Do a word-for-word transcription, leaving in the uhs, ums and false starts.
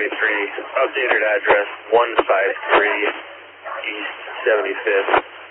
thirty-three, updated address one five three East seventy-fifth.